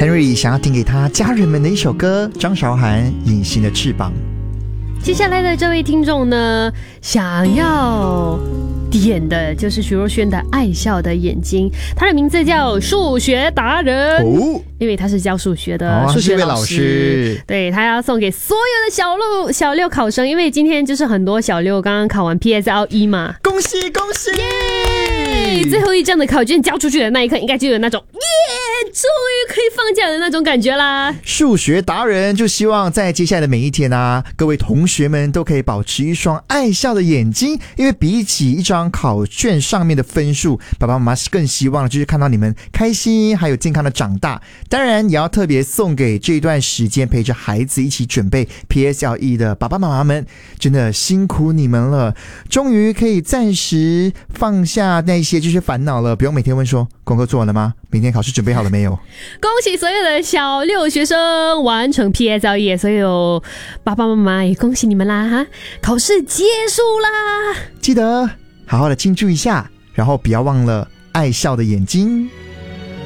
Henry 想要听给他家人们的一首歌，张韶涵《隐形的翅膀》。 接下来的这位听众呢，想要点的就是徐若瑄的《爱笑的眼睛》，他的名字叫数学达人哦，因为他是教数学的数学老师，对，他要送给所有的小六考生，因为今天就是很多小六刚刚考完 PSLE 嘛， 恭喜恭喜！ 最后一张的考卷交出去的那一刻，应该就有那种终于可以放假的那种感觉啦。 数学达人就希望在接下来的每一天啊，各位同学们都可以保持一双爱笑的眼睛，因为比起一张考卷上面的分数，爸爸妈妈更希望就是看到你们开心还有健康的长大。当然也要特别送给这一段时间陪着孩子一起准备 PSLE 的爸爸妈妈们，真的辛苦你们了，终于可以暂时放下那些就是烦恼了，不用每天问说功课做完了吗？明天考试准备好了没有？ 恭喜所有的小六学生完成 PSLE， 所有爸爸妈妈也恭喜你们啦哈！考试结束啦， 记得好好的庆祝一下，然后不要忘了爱笑的眼睛。